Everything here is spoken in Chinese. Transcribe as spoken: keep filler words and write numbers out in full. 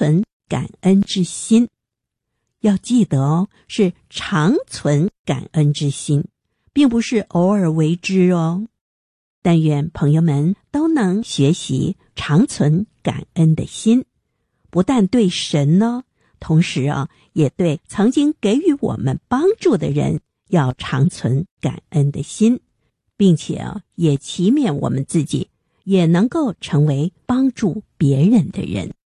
存感恩之心。要记得哦，是常存感恩之心，并不是偶尔为之哦。但愿朋友们都能学习常存感恩的心，不但对神呢，同时啊，也对曾经给予我们帮助的人要常存感恩的心，并且啊，也祈勉我们自己也能够成为帮助别人的人。